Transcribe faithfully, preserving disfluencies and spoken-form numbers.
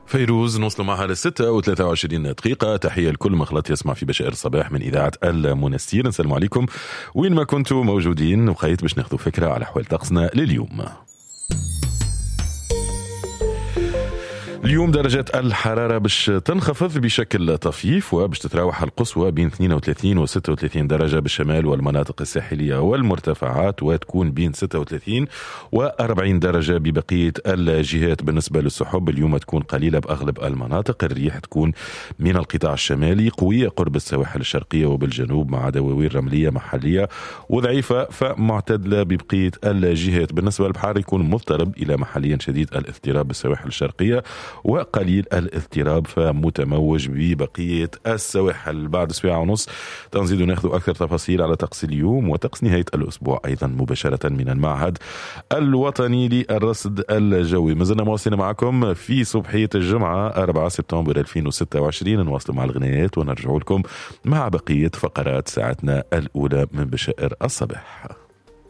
فيروز نوصل معها للستة وثلاثة وعشرين دقيقة. تحية لكل مخلط يسمع في بشائر الصباح من إذاعة المنستير. السلام عليكم وين ما كنتوا موجودين، وخيط باش ناخذوا فكرة على حوال طقسنا لليوم. اليوم درجات الحرارة باش تنخفض بشكل طفيف، وباش تتراوح القصوى بين اثنين وثلاثين و ستة وثلاثين درجة بالشمال والمناطق الساحلية والمرتفعات، وتكون بين ستة وثلاثين و أربعين درجة ببقية الجهات. بالنسبة للسحب اليوم تكون قليلة بأغلب المناطق، الريح تكون من القطاع الشمالي قوية قرب السواحل الشرقية وبالجنوب، مع دواوين رملية محلية وضعيفة فمعتدلة ببقية الجهات. بالنسبة للبحر يكون مضطرب إلى محليا شديد الاضطراب بالسواحل الشرقية وقليل الاضطراب فمتموج ببقية السواحل. بعد ساعة ونص تنزيد ناخذ أكثر تفاصيل على طقس اليوم وطقس نهاية الأسبوع أيضا مباشرة من المعهد الوطني للرصد الجوي. مازلنا مواصلين معكم في صبحية الجمعة أربعة سبتمبر ألفين وستة وعشرين. نواصلوا مع الغنايات ونرجع لكم مع بقية فقرات ساعتنا الأولى من بشائر الصباح.